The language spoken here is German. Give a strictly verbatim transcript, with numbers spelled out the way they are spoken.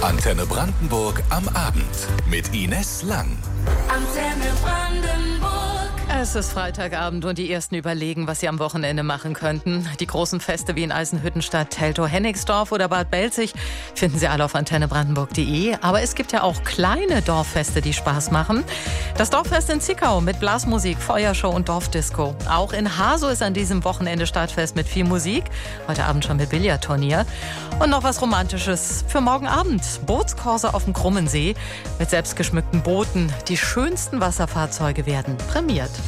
Antenne Brandenburg am Abend mit Ines Lang. Antenne Brandenburg. Es ist Freitagabend und die Ersten überlegen, was sie am Wochenende machen könnten. Die großen Feste wie in Eisenhüttenstadt, Teltow-Hennigsdorf oder Bad Belzig finden Sie alle auf antenne brandenburg punkt de. Aber es gibt ja auch kleine Dorffeste, die Spaß machen. Das Dorffest in Zickau mit Blasmusik, Feuershow und Dorfdisco. Auch in Hasow ist an diesem Wochenende Stadtfest mit viel Musik. Heute Abend schon mit Billardturnier. Und noch was Romantisches für morgen Abend. Bootskurse auf dem Krummensee mit selbstgeschmückten Booten. Die schönsten Wasserfahrzeuge werden prämiert.